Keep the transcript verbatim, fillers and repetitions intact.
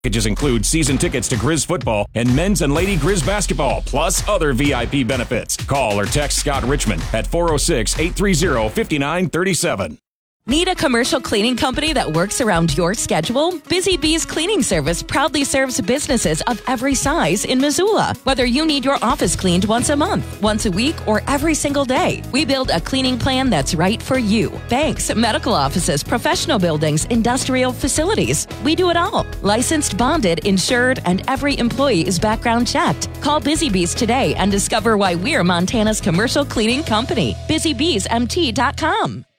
Packages include season tickets to Grizz football and men's and lady Grizz basketball, plus other V I P benefits. Call or text Scott Richmond at four oh six, eight three zero, five nine three seven. Need a commercial cleaning company that works around your schedule? Busy Bees Cleaning Service proudly serves businesses of every size in Missoula. Whether you need your office cleaned once a month, once a week, or every single day, we build a cleaning plan that's right for you. Banks, medical offices, professional buildings, industrial facilities. We do it all. Licensed, bonded, insured, and every employee is background checked. Call Busy Bees today and discover why we're Montana's commercial cleaning company. busy bees m t dot com.